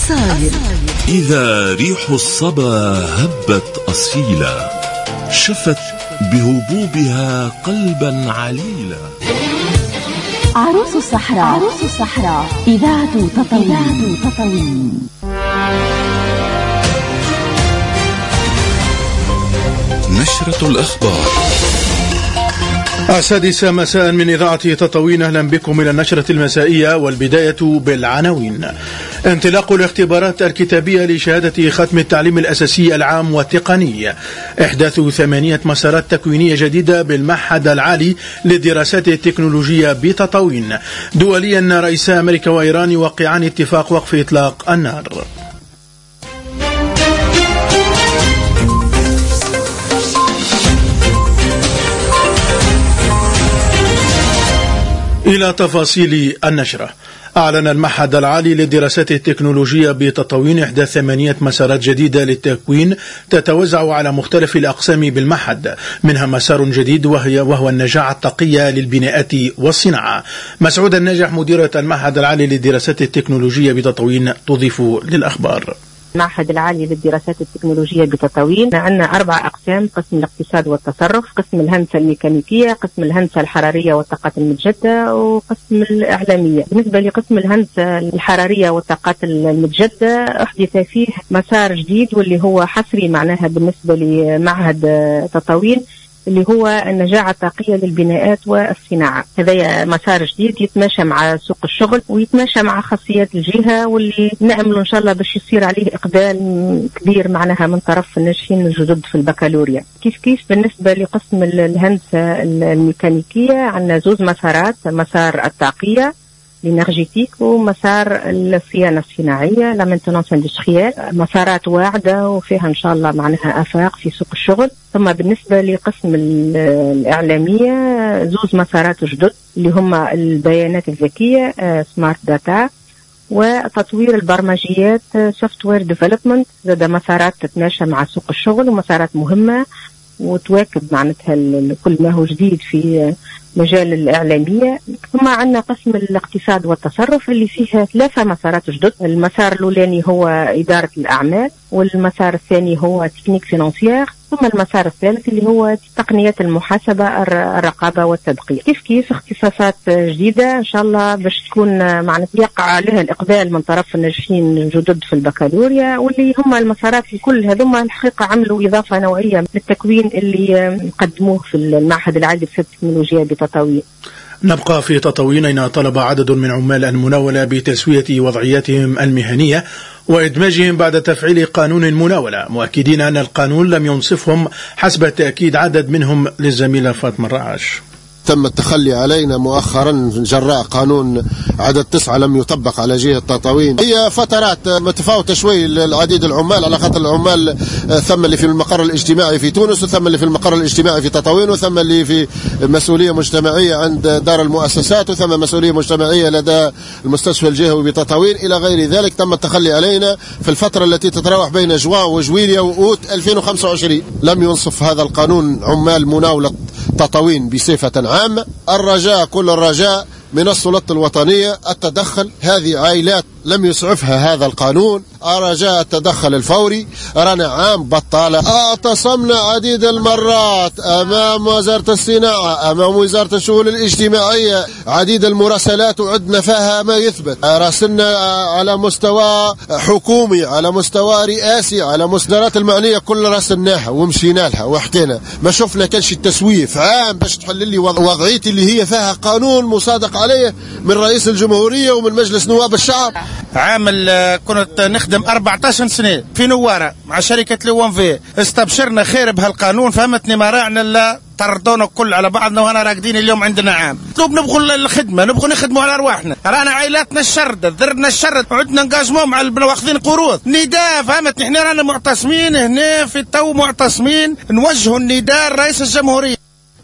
عصاير. إذا ريح الصبا هبت أصيلا، شفت بهبوبها قلبا عليلا. عروس الصحراء إذاعة تطاوين. نشرة الأخبار 6 مساء من إذاعة تطاوين. أهلا بكم إلى النشرة المسائية، والبداية بالعناوين. انطلاق الاختبارات الكتابية لشهادة ختم التعليم الأساسي العام والتقني. إحداث 8 مسارات تكوينية جديدة بالمعهد العالي للدراسات التكنولوجية بتطاوين. دوليا، رئيسا أمريكا وإيران يوقعان اتفاق وقف إطلاق النار. إلى تفاصيل النشرة. أعلن المعهد العالي للدراسات التكنولوجية بتطاوين إحداث 8 مسارات جديدة للتكوين تتوزع على مختلف الأقسام بالمعهد، منها مسار جديد وهو النجاعة الطاقية للبناءات والصناعة. مسعود الناجح مديرة المعهد العالي للدراسات التكنولوجية بتطاوين تضيف للأخبار. المعهد العالي للدراسات التكنولوجية بتطاوين عندنا 4 أقسام: قسم الاقتصاد والتصرف، قسم الهندسة الميكانيكية، قسم الهندسة الحرارية والطاقات المتجددة، وقسم الإعلامية. بالنسبة لقسم الهندسة الحرارية والطاقات المتجددة أحدث فيه مسار جديد واللي هو حصري معناها بالنسبة لمعهد تطاوين، اللي هو النجاعة الطاقية للبناءات والصناعة. هذا مسار جديد يتماشى مع سوق الشغل ويتماشى مع خاصيات الجهة، واللي نعمل إن شاء الله باش يصير عليه إقبال كبير معناها من طرف الناشئين الجدد في البكالوريا. كيف بالنسبة لقسم الهندسة الميكانيكية عندنا 2 مسارات: مسار الطاقية الانرجيتيك ومسار الصيانة الصناعية لا مينتونانس اندستريال. مسارات واعدة وفيها إن شاء الله معناها آفاق في سوق الشغل. ثم بالنسبة لقسم الإعلامية 2 مسارات جدد اللي هم البيانات الذكية سمارت داتا وتطوير البرمجيات سوفت وير ديفلوبمنت. زاد مسارات تتماشى مع سوق الشغل ومسارات مهمة وتواكب معناتها كل ما هو جديد في مجال الإعلامية. ثم عندنا قسم الاقتصاد والتصرف اللي فيها 3 مسارات جدد. المسار الأولاني هو إدارة الأعمال، والمسار الثاني هو تكنيك فينانسيير، ثم المسار الثالث اللي هو تقنيات المحاسبة الرقابة والتدقيق. كيف اختصاصات جديدة إن شاء الله باش تكون معناتها يقع عليها الإقبال من طرف الناجحين الجدد في البكالوريا، واللي هم المسارات الكل هذوما الحقيقة عملوا إضافة نوعية للتكوين اللي قدموه في المعهد العالي للدراسات التكنولوجية بتطاوين. نبقى في تطاوين، أين طلب عدد من عمال المناولة بتسوية وضعياتهم المهنية وإدماجهم بعد تفعيل قانون المناولة، مؤكدين أن القانون لم ينصفهم حسب تأكيد عدد منهم للزميلة فاطمة الرعاش. تم التخلي علينا مؤخرا جراء قانون عدد 9 لم يطبق على جهة تطاوين. هي فترات متفاوتة شوي للعديد العمال، على خاطر العمال ثم اللي في المقر الاجتماعي في تونس، وثم اللي في المقر الاجتماعي في تطاوين، وثم اللي في مسؤولية مجتمعية عند دار المؤسسات، وثم مسؤولية مجتمعية لدى المستشفى الجهوي بتطاوين إلى غير ذلك. تم التخلي علينا في الفترة التي تتراوح بين جوان وجويليا وأوت 2025. لم ينصف هذا القانون عمال مناولة تطاوين بصفة عامة. الرجاء كل الرجاء من السلطة الوطنية التدخل. هذه عائلات لم يسعفها هذا القانون، رجاء التدخل الفوري. رانا عام بطالة، اعتصمنا عديد المرات أمام وزارة الصناعة، أمام وزارة الشؤون الاجتماعية، عديد المراسلات وعدنا فيها ما يثبت. راسلنا على مستوى حكومي، على مستوى رئاسي، على مصدرات المعنية كل راسلناها ومشينا لها وحكينا. ما شفنا كان شي تسويف عام باش تحل لي وضعيتي اللي هي فيها قانون مصادق عليه من رئيس الجمهورية ومن مجلس نواب الشعب. عامل كنت نخدم 14 سنة في نوارة مع شركة لوانفي، استبشرنا خير بهالقانون، فهمتني ما راعنا لا طردونا كل على بعضنا وهنا راقدين اليوم عندنا عام. نبغوا الخدمة، نبغوا نخدموا على أرواحنا. رانا عائلاتنا الشردة، ذربنا الشرد، عدنا نقاسموا مع واخذين قروض. نداء فهمتني، احنا رانا معتصمين هنا في التو، معتصمين نوجهوا النداء لرئيس الجمهورية.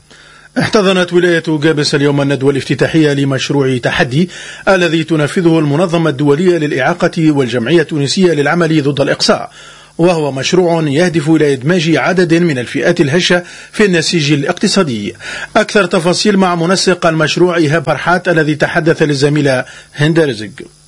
احتضنت ولاية قابس اليوم الندوة الافتتاحية لمشروع تحدي الذي تنفذه المنظمة الدولية للإعاقة والجمعية التونسية للعمل ضد الإقصاء، وهو مشروع يهدف إلى إدماج عدد من الفئات الهشة في النسيج الاقتصادي. أكثر تفاصيل مع منسق المشروع إيهاب فرحات الذي تحدث للزميلة هند رزق.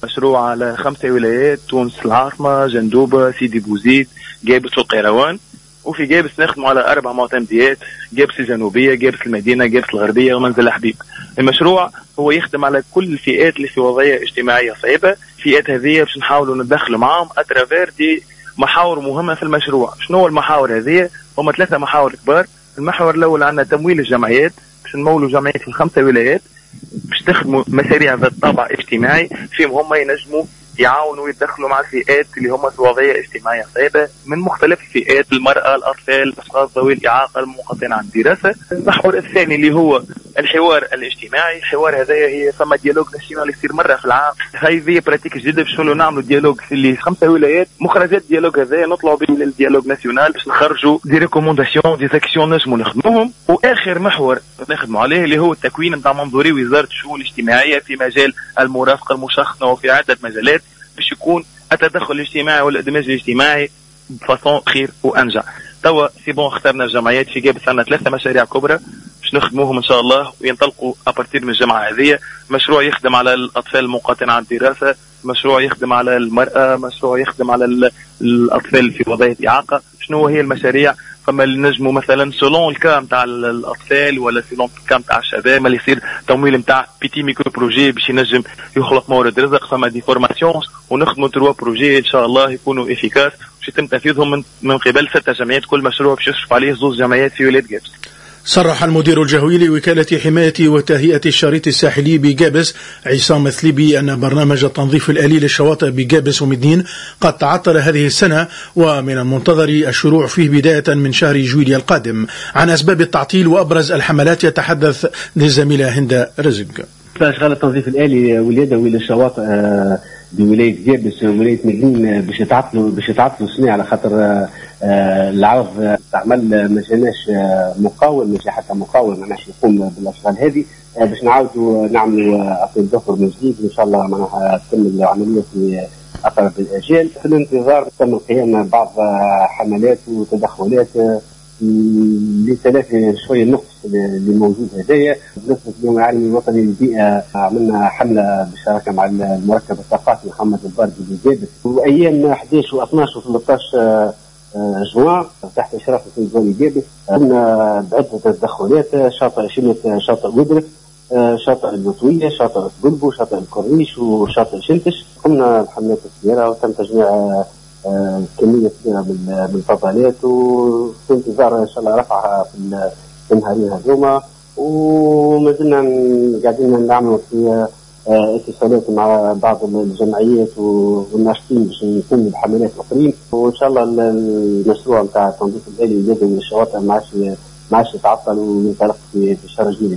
مشروع على 5 ولايات: تونس العاصمة، جندوبة، سيدي بوزيد، جابس والقيروان. وفي جابس نخدموا على 4 معتمديات: جابس الجنوبية، جابس المدينة، جابس الغربية، ومنزل حبيب. المشروع هو يخدم على كل الفئات اللي في وضعية اجتماعية صعيبة. الفئات هذه باش نحاولوا ندخلوا معهم اترافير دي محاور مهمة في المشروع. شنو المحاور هذه؟ هما 3 محاور كبار. المحور الأول عندنا تمويل الجمعيات، باش نمولوا جمعيات في 5 ولايات باش تخدموا مشاريع ذات طابع اجتماعي فيهم هم ينجموا يعاونوا ويدخلوا مع الفئات اللي هم في وضعية اجتماعية صعبة من مختلف الفئات: المرأة، الأطفال، الأشخاص ذوي الإعاقة، المنقطعين عن الدراسة. المحور الثاني اللي هو الحوار الاجتماعي. الحوار هذايا هي ثم ديالوج ناسيونال يصير مرة في العام. هذه براتيك جديدة باش نعملوا ديالوج في اللي 5 ولايات. مخرجات الديالوج هذايا نطلعوا به للديالوج ناسيونال باش نخرجوا دي ريكومونداسيون دي زاكسيون نجموا نخدموهم. واخر محور نخدموا عليه اللي هو التكوين نتاع منظوري وزارة الشؤون الاجتماعية في مجال المرافقة المشخصة وفي عدة مجالات باش يكون التدخل الاجتماعي والادماج الاجتماعي بفاصون خير وانجع. توا سي بون اخترنا الجمعيات في جابس، عندنا 3 مشاريع كبرى باش نخدموهم ان شاء الله وينطلقوا ابارتير من الجمعه هذه. مشروع يخدم على الاطفال المنقطعين عن الدراسه، مشروع يخدم على المراه، مشروع يخدم على الاطفال في وضعيه اعاقه. شنو هي المشاريع؟ فما اللي نجموا مثلا سولون الكا نتاع الاطفال ولا سولون الكا نتاع الشباب ما اللي يصير تمويل نتاع بيتي ميكرو بروجي باش ينجم يخلق مورد رزق. فما دي فورماسيون ونخدموا 3 بروجي ان شاء الله يكونوا افيكاس باش يتم تنفيذهم من قبل 6 جمعيات. كل مشروع باش يشرف عليه 2 جمعيات في ولاية جابس. صرح المدير الجهوي لوكالة حماية وتهيئة الشريط الساحلي بجابس عصام مثليبي أن برنامج التنظيف الآلي للشواطئ بجابس ومدنين قد تعطل هذه السنة، ومن المنتظر الشروع فيه بداية من شهر جويليا القادم. عن أسباب التعطيل وأبرز الحملات يتحدث للزميلة هند رزق. أشغال التنظيف الآلي واليدوي للشواطئ بولاية جابس وولاية مدنين باش يتعطلوا سنة على خاطر العرض استعمل ما جاناش مقاول، ماشي حتى مقاول معناش يقوم بالاشغال هذه. باش نعاودوا نعملوا اطيل دخل من جديد ان شاء الله معناها تكمل العمليه في اقرب الاجال. في الانتظار تم القيام بعض حملات وتدخلات لتلافي شويه النقص اللي موجود هدايا. بالنسبه لليوم العالمي الوطني للبيئه عملنا حمله بالشراكه مع المركب الثقافي محمد الباردي بجابس، وايام 11 و12 و13 جوان تحت إشراف السيد جابس قمنا بعدة تدخلات: شاطئ شمت، شاطئ ودرك، شاطئ اللطوية، شاطئ سبلبو، شاطئ الكورنيش، وشاطئ شنتش. قمنا بحملات السيارة وتم تجميع كمية كبيرة من الفضلات، وفي انتظار إن شاء الله رفعها في النهارين هذوما. وما زلنا قاعدين نعملوا في اتصالات مع بعض الجمعيات والناشطين باش نقوموا بحملات اخرين، وان شاء الله المشروع نتاع التنظيف الآلي اليدوي للشواطئ ما عادش يتعطل وينطلق في شهر جويليا.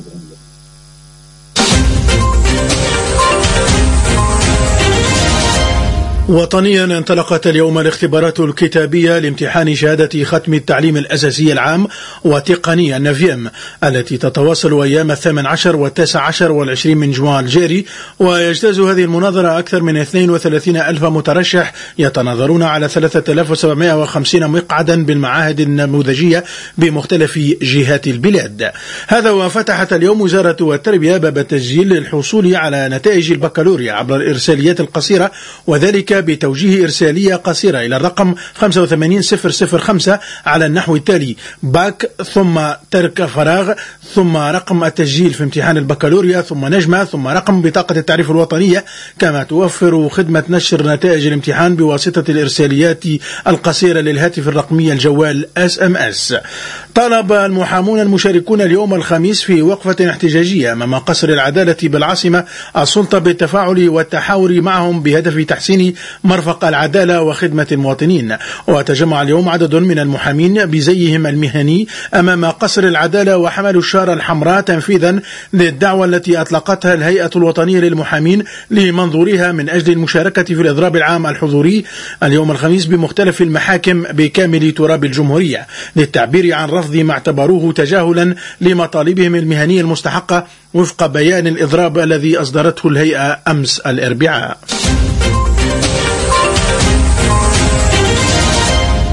وطنيا انطلقت اليوم الاختبارات الكتابية لامتحان شهادة ختم التعليم الأساسي العام وتقني النفيم التي تتواصل أيام 18 و19 و20 من جوان الجاري. ويجتاز هذه المناظرة أكثر من 32 ألف مترشح يتناظرون على 3750 مقعدا بالمعاهد النموذجية بمختلف جهات البلاد. هذا وفتحت اليوم وزارة التربية باب التسجيل للحصول على نتائج البكالوريا عبر الإرساليات القصيرة، وذلك بتوجيه إرسالية قصيرة إلى الرقم 85005 على النحو التالي: باك ثم ترك فراغ ثم رقم التسجيل في امتحان البكالوريا ثم نجمة ثم رقم بطاقة التعريف الوطنية. كما توفر خدمة نشر نتائج الامتحان بواسطة الإرساليات القصيرة للهاتف الرقمي الجوال SMS. طالب المحامون المشاركون اليوم الخميس في وقفة احتجاجية أمام قصر العدالة بالعاصمة السلطة بالتفاعل والتحاور معهم بهدف تحسين مرفق العدالة وخدمة المواطنين. وتجمع اليوم عدد من المحامين بزيهم المهني أمام قصر العدالة وحملوا الشارة الحمراء تنفيذا للدعوة التي أطلقتها الهيئة الوطنية للمحامين لمنظورها من أجل المشاركة في الإضراب العام الحضوري اليوم الخميس بمختلف المحاكم بكامل تراب الجمهورية، للتعبير عن رفض ما اعتبروه تجاهلا لمطالبهم المهنية المستحقة وفق بيان الإضراب الذي أصدرته الهيئة أمس الأربعاء.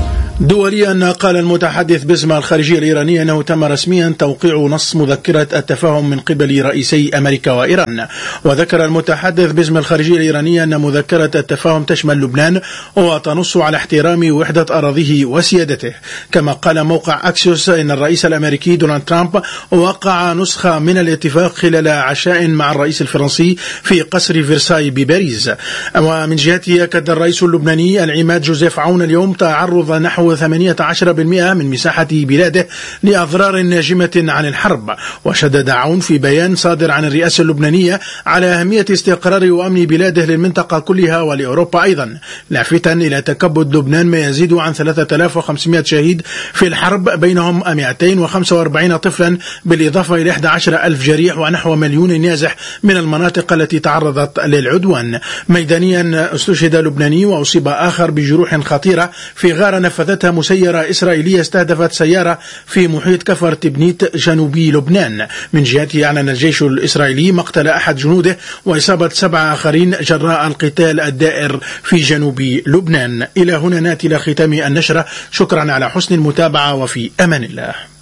دوليا، قال المتحدث باسم الخارجية الإيرانية أنه تم رسميا توقيع نص مذكرة التفاهم من قبل رئيسي أمريكا وإيران. وذكر المتحدث باسم الخارجية الإيرانية أن مذكرة التفاهم تشمل لبنان وتنص على احترام وحدة أراضيه وسيادته. كما قال موقع أكسيوس إن الرئيس الأمريكي دونالد ترامب وقع نسخة من الاتفاق خلال عشاء مع الرئيس الفرنسي في قصر فرساي بباريس. ومن جهته أكد الرئيس اللبناني العماد جوزيف عون اليوم تعرض نحو 18% من مساحة بلاده لأضرار ناجمة عن الحرب. وشدد عون في بيان صادر عن الرئاسة اللبنانية على أهمية استقرار وأمن بلاده للمنطقة كلها ولأوروبا أيضا، لافتا إلى تكبد لبنان ما يزيد عن 3500 شهيد في الحرب، بينهم 245 طفلا بالإضافة إلى 11,000 جريح ونحو مليون نازح من المناطق التي تعرضت للعدوان. ميدانيا استشهد لبناني وأصيب آخر بجروح خطيرة في غارة نفذتها مسيرة إسرائيلية استهدفت سيارة في محيط كفر تبنيت جنوبي لبنان. من جهته أعلن الجيش الإسرائيلي مقتل أحد جنوده وإصابة 7 آخرين جراء القتال الدائر في جنوب لبنان. إلى هنا نأتي إلى ختام النشرة. شكرا على حسن المتابعة وفي أمان الله.